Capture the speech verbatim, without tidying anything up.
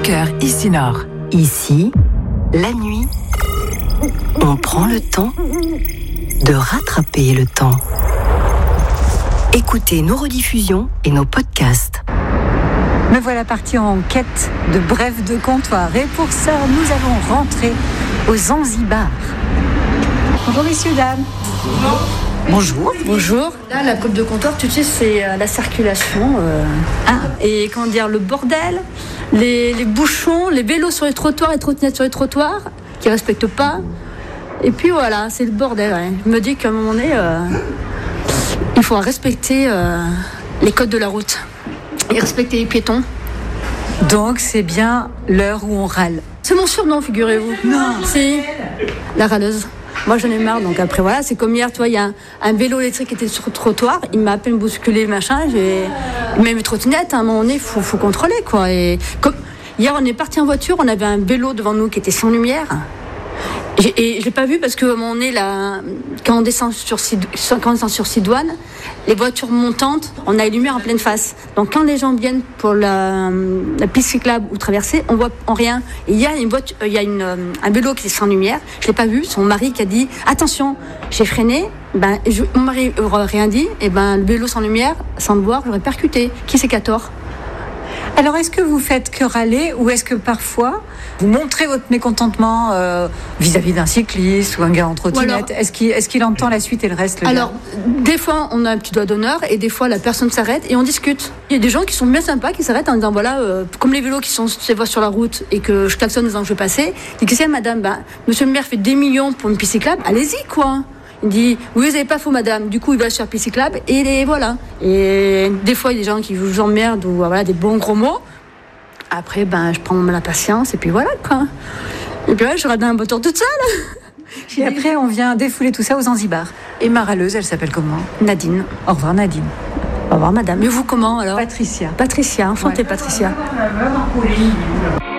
de cœur ici Nord. Ici, la nuit, on prend le temps de rattraper le temps. Écoutez nos rediffusions et nos podcasts. Me voilà partie en quête de brèves de comptoir. Et pour ça, nous allons rentrer au Zanzibar. Bonjour messieurs, dames. Bonjour. Bonjour. Là, la brève de comptoir, tu sais, c'est euh, la circulation. Euh, hein, et comment dire, le bordel, les, les bouchons, les vélos sur les trottoirs, les trottinettes sur les trottoirs, qui ne respectent pas. Et puis voilà, c'est le bordel. Ouais. Je me dis qu'à un moment donné, euh, il faut respecter euh, les codes de la route. Et respecter les piétons. Donc c'est bien l'heure où on râle. C'est mon surnom, figurez-vous. Non. Si, la râleuse. Moi j'en ai marre, donc après voilà, c'est comme hier, tu vois, il y a un, un vélo électrique qui était sur le trottoir, il m'a à peine bousculé, machin, j'ai... Même les trottinettes, à un moment donné, il faut, faut contrôler, quoi. Et comme... Hier on est parti en voiture, on avait un vélo devant nous qui était sans lumière. Et je l'ai pas vu parce que on est là, quand on descend sur quand on descend sur Sidoine, les voitures montantes, on a les lumières en pleine face. Donc quand les gens viennent pour la, la piste cyclable ou traverser, on voit en rien. Et il y a une voiture, il y a une, un vélo qui est sans lumière. Je l'ai pas vu. Son mari qui a dit attention. J'ai freiné. Ben je, mon mari n'aurait rien dit. Et ben le vélo sans lumière, sans le voir, j'aurais percuté. Qui c'est qui a tort? Alors, est-ce que vous faites que râler ou est-ce que parfois vous montrez votre mécontentement euh, vis-à-vis d'un cycliste ou un gars en trottinette? alors, Est-ce qu'il, est-ce qu'il entend la suite et le reste le Alors, gars des fois, on a un petit doigt d'honneur et des fois, la personne s'arrête et on discute. Il y a des gens qui sont bien sympas qui s'arrêtent en disant voilà, euh, comme les vélos qui sont se voient sur la route et que je klaxonne en disant que je vais passer. Je dis qu'est-ce qu'il y a, madame? Ben, monsieur le maire fait des millions pour une piste cyclable, allez-y, quoi. Il dit oui, vous n'avez pas faux, madame. Du coup, il va sur piste cyclable et les, voilà. Et des fois, il y a des gens qui vous emmerdent ou voilà, des bons gros mots. Après, ben, je prends la patience et puis voilà, quoi. Et puis là, je râle un moteur toute seule. Et après, on vient défouler tout ça aux Zanzibar. Et ma râleuse, elle s'appelle comment? Nadine. Au revoir, Nadine. Au revoir, madame. Et vous, comment alors? Patricia. Patricia, enchantée, ouais. Patricia.